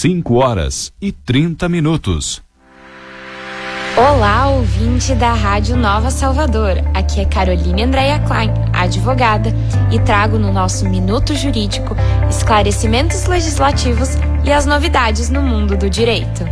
5h30. Olá, ouvinte da Rádio Nova Salvador. Aqui é Caroline Andréia Klein, advogada, e trago no nosso Minuto Jurídico esclarecimentos legislativos e as novidades no mundo do direito.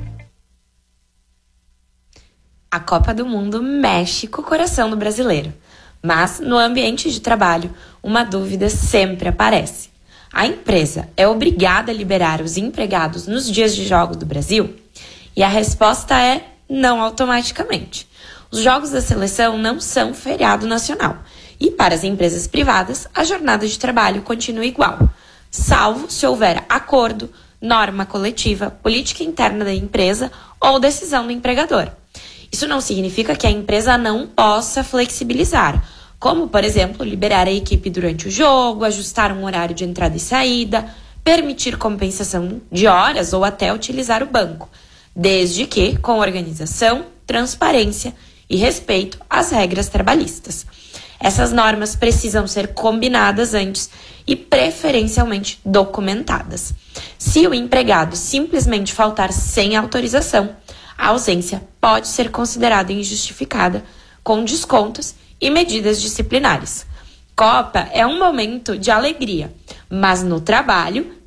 A Copa do Mundo mexe com o coração do brasileiro, mas no ambiente de trabalho, uma dúvida sempre aparece. A empresa é obrigada a liberar os empregados nos dias de jogos do Brasil? E a resposta é não automaticamente. Os jogos da seleção não são feriado nacional e, para as empresas privadas, a jornada de trabalho continua igual, salvo se houver acordo, norma coletiva, política interna da empresa ou decisão do empregador. Isso não significa que a empresa não possa flexibilizar, como, por exemplo, liberar a equipe durante o jogo, ajustar um horário de entrada e saída, permitir compensação de horas ou até utilizar o banco, desde que com organização, transparência e respeito às regras trabalhistas. Essas normas precisam ser combinadas antes e preferencialmente documentadas. Se o empregado simplesmente faltar sem autorização, a ausência pode ser considerada injustificada, com descontos e medidas disciplinares. Copa é um momento de alegria, mas no trabalho